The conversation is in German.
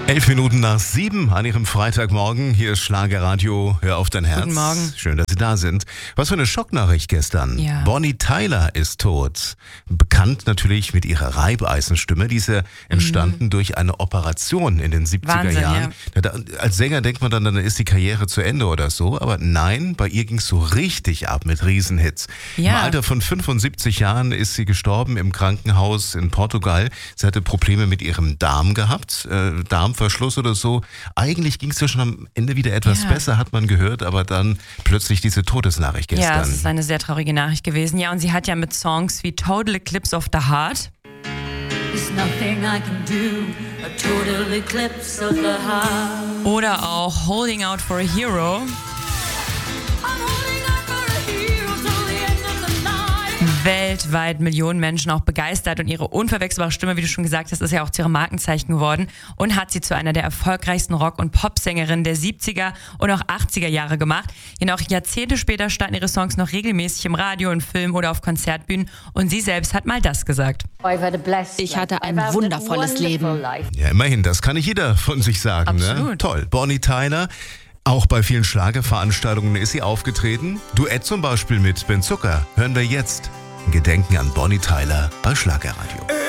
11:07 an Ihrem Freitagmorgen. Hier ist Schlagerradio. Hör auf dein Herz. Guten Morgen. Schön, dass Sie da sind. Was für eine Schocknachricht gestern. Ja. Bonnie Tyler ist tot. Bekannt natürlich mit ihrer Reibeisenstimme. Die ist ja entstanden durch eine Operation in den 70er Wahnsinn, Jahren. Ja. Als Sänger denkt man dann ist die Karriere zu Ende oder so. Aber nein, bei ihr ging es so richtig ab mit Riesenhits. Ja. Im Alter von 75 Jahren ist sie gestorben im Krankenhaus in Portugal. Sie hatte Probleme mit ihrem Darm gehabt. Darmverschluss oder so. Eigentlich ging es ja schon am Ende wieder etwas besser, hat man gehört, aber dann plötzlich diese Todesnachricht gestern. Ja, es ist eine sehr traurige Nachricht gewesen. Ja, und sie hat ja mit Songs wie Total Eclipse of the Heart oder auch Holding Out for a Hero weltweit Millionen Menschen auch begeistert und ihre unverwechselbare Stimme, wie du schon gesagt hast, ist ja auch zu ihrem Markenzeichen geworden und hat sie zu einer der erfolgreichsten Rock- und Popsängerinnen der 70er und auch 80er Jahre gemacht. Ja, noch Jahrzehnte später standen ihre Songs noch regelmäßig im Radio, in Filmen oder auf Konzertbühnen und sie selbst hat mal das gesagt. Ich hatte ein wundervolles Leben. Ja, immerhin, das kann nicht jeder von sich sagen. Absolut. Ne? Toll. Bonnie Tyler. Auch bei vielen Schlagerveranstaltungen ist sie aufgetreten. Duett zum Beispiel mit Ben Zucker. Hören wir jetzt. Gedenken an Bonnie Tyler bei Schlagerradio.